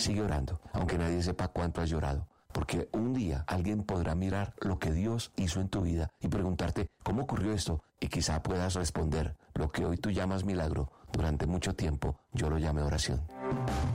Sigue orando, aunque nadie sepa cuánto has llorado. Porque un día alguien podrá mirar lo que Dios hizo en tu vida y preguntarte cómo ocurrió esto, y quizá puedas responder: lo que hoy tú llamas milagro, durante mucho tiempo yo lo llamé oración.